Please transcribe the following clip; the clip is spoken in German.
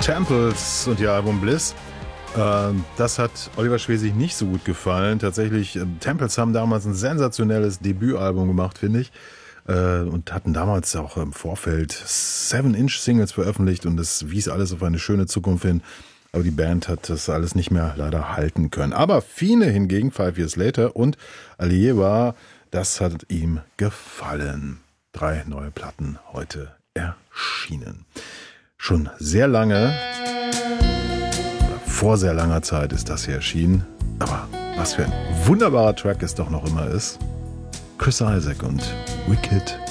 Temples und ihr Album Bliss. Das hat Oliver Schwesig nicht so gut gefallen. Tatsächlich, Temples haben damals ein sensationelles Debütalbum gemacht, finde ich. Und hatten damals auch im Vorfeld 7-Inch-Singles veröffentlicht und es wies alles auf eine schöne Zukunft hin. Aber die Band hat das alles nicht mehr leider halten können. Aber Fine hingegen, 5 Years Later und Alieva, das hat ihm gefallen. 3 neue Platten heute erschienen. Schon sehr lange, oder vor sehr langer Zeit ist das hier erschienen. Aber was für ein wunderbarer Track es doch noch immer ist. Chris Isaak und Wicked